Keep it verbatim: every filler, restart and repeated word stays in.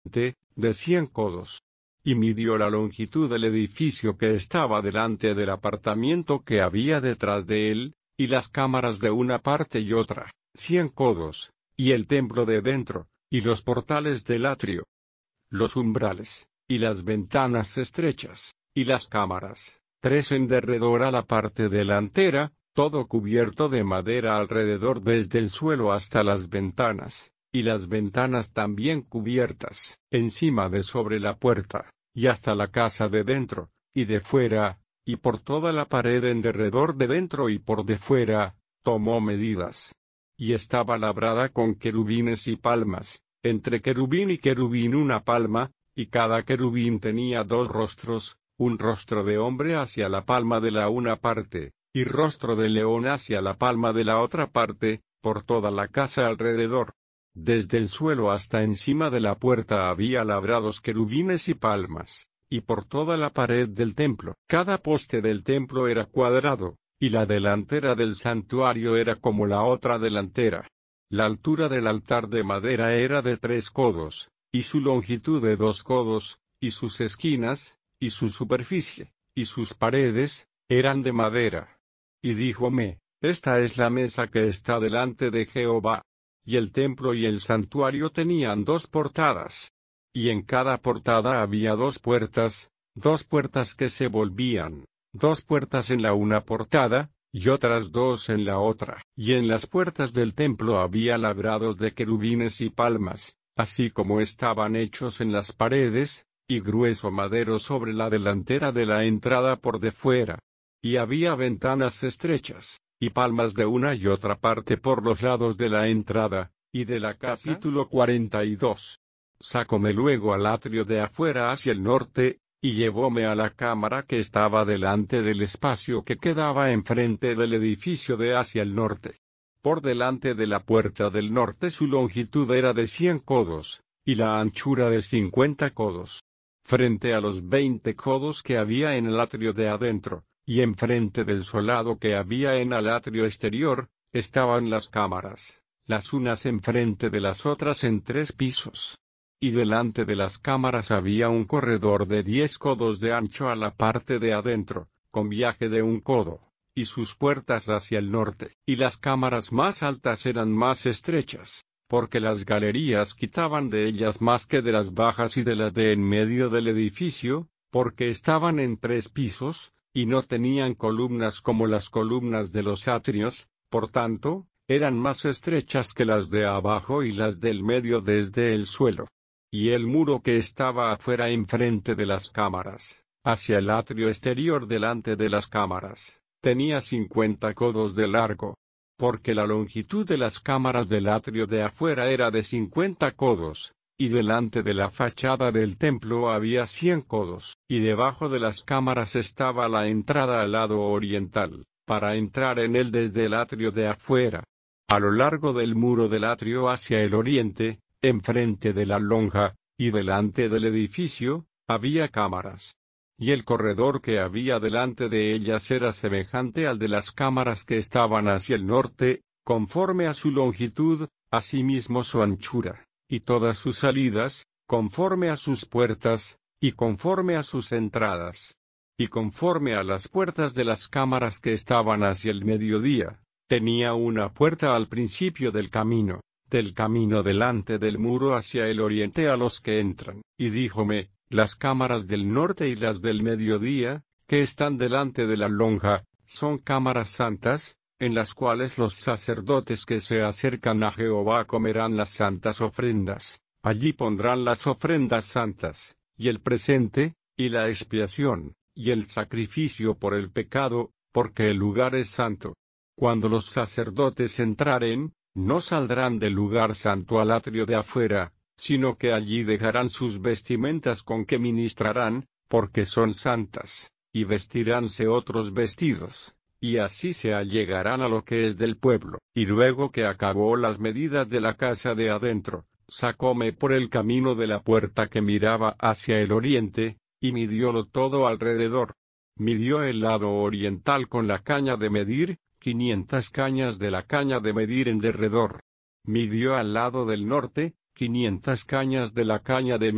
de cien codos. Y midió la longitud del edificio que estaba delante del apartamiento que había detrás de él, y las cámaras de una parte y otra, cien codos, y el templo de dentro, y los portales del atrio, los umbrales, y las ventanas estrechas, y las cámaras, tres en derredor a la parte delantera, todo cubierto de madera alrededor desde el suelo hasta las ventanas, y las ventanas también cubiertas, encima de sobre la puerta, y hasta la casa de dentro, y de fuera, y por toda la pared en derredor de dentro y por de fuera, tomó medidas. Y estaba labrada con querubines y palmas, entre querubín y querubín una palma, y cada querubín tenía dos rostros, un rostro de hombre hacia la palma de la una parte, y rostro de león hacia la palma de la otra parte, por toda la casa alrededor. Desde el suelo hasta encima de la puerta había labrados querubines y palmas, y por toda la pared del templo. Cada poste del templo era cuadrado, y la delantera del santuario era como la otra delantera. La altura del altar de madera era de tres codos, y su longitud de dos codos, y sus esquinas, y su superficie, y sus paredes, eran de madera. Y díjome, esta es la mesa que está delante de Jehová. Y el templo y el santuario tenían dos portadas. Y en cada portada había dos puertas, dos puertas que se volvían, dos puertas en la una portada, y otras dos en la otra. Y en las puertas del templo había labrados de querubines y palmas, así como estaban hechos en las paredes, y grueso madero sobre la delantera de la entrada por de fuera. Y había ventanas estrechas, y palmas de una y otra parte por los lados de la entrada, y de la casa. Capítulo cuarenta y dos. Sacóme luego al atrio de afuera hacia el norte, y llevóme a la cámara que estaba delante del espacio que quedaba enfrente del edificio de hacia el norte. Por delante de la puerta del norte su longitud era de cien codos, y la anchura de cincuenta codos. Frente a los veinte codos que había en el atrio de adentro, y enfrente del solado que había en el atrio exterior, estaban las cámaras, las unas enfrente de las otras en tres pisos. Y delante de las cámaras había un corredor de diez codos de ancho a la parte de adentro, con viaje de un codo, y sus puertas hacia el norte. Y las cámaras más altas eran más estrechas, porque las galerías quitaban de ellas más que de las bajas y de las de en medio del edificio, porque estaban en tres pisos, y no tenían columnas como las columnas de los atrios, por tanto, eran más estrechas que las de abajo y las del medio desde el suelo. Y el muro que estaba afuera enfrente de las cámaras, hacia el atrio exterior delante de las cámaras, tenía cincuenta codos de largo, porque la longitud de las cámaras del atrio de afuera era de cincuenta codos, y delante de la fachada del templo había cien codos, y debajo de las cámaras estaba la entrada al lado oriental, para entrar en él desde el atrio de afuera. A lo largo del muro del atrio hacia el oriente, enfrente de la lonja, y delante del edificio, había cámaras. Y el corredor que había delante de ellas era semejante al de las cámaras que estaban hacia el norte, conforme a su longitud, asimismo su anchura, y todas sus salidas, conforme a sus puertas, y conforme a sus entradas. Y conforme a las puertas de las cámaras que estaban hacia el mediodía, tenía una puerta al principio del camino, del camino delante del muro hacia el oriente a los que entran. Y díjome, las cámaras del norte y las del mediodía, que están delante de la lonja, son cámaras santas, en las cuales los sacerdotes que se acercan a Jehová comerán las santas ofrendas. Allí pondrán las ofrendas santas, y el presente, y la expiación, y el sacrificio por el pecado, porque el lugar es santo. Cuando los sacerdotes entraren, no saldrán del lugar santo al atrio de afuera, sino que allí dejarán sus vestimentas con que ministrarán, porque son santas, y vestiránse otros vestidos, y así se allegarán a lo que es del pueblo. Y luego que acabó las medidas de la casa de adentro, sacóme por el camino de la puerta que miraba hacia el oriente, y midiólo todo alrededor. Midió el lado oriental con la caña de medir, quinientas cañas de la caña de medir en derredor. Midió al lado del norte, quinientas cañas de la caña de